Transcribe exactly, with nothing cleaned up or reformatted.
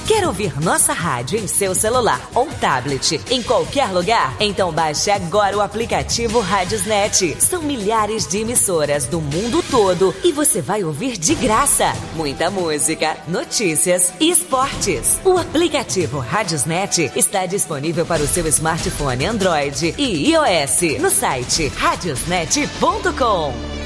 Quer ouvir nossa rádio em seu celular ou tablet, em qualquer lugar? Então baixe agora o aplicativo Radiosnet. São milhares de emissoras do mundo todo e você vai ouvir de graça muita música, notícias e esportes. O aplicativo Radiosnet está disponível para o seu smartphone Android e iOS no site radiosnet ponto com.